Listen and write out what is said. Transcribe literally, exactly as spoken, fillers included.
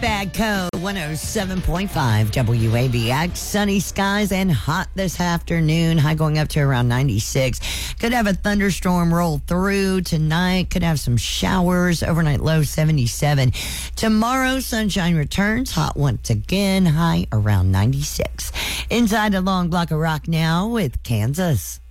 Badco one oh seven point five W A B X. Sunny skies and hot this afternoon. High going up to around ninety-six. Could have a thunderstorm roll through tonight. Could have some showers. Overnight low seventy-seven. Tomorrow, sunshine returns. Hot once again. High around ninety-six. Inside a long block of rock now with Kansas.